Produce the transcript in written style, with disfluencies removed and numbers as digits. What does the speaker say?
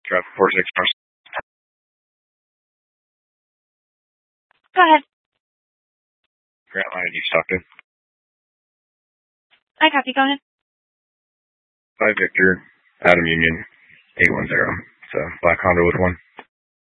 Traffic 46. Go ahead. Grant Line, East Stockton. I copy. Go ahead. 5 Victor, Adam Union, 810. It's a black Honda with one.